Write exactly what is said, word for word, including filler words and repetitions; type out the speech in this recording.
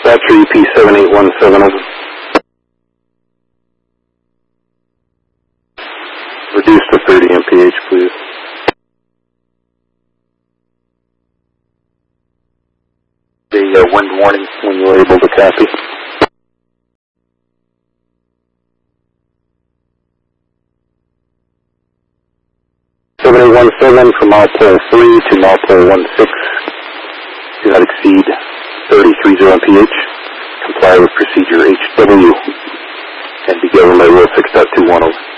dispatcher, E P seven eight one seven, over. Reduce to thirty M P H, please. The uh, wind warning when you're able to copy. seven eight one seven from Malpole three to Malpole one six. Do not exceed thirty thirty M P H. Comply with procedure H W and be governed by Rule six point two one zero.